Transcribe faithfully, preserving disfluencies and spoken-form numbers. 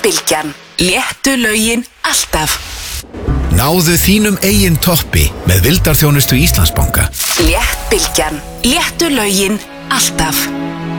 Bylgjan. Léttu lögin alltaf. Náðu þínum eigin toppi með vildarþjónustu Íslandsbanka. Létt Bylgjan. Léttu lögin alltaf.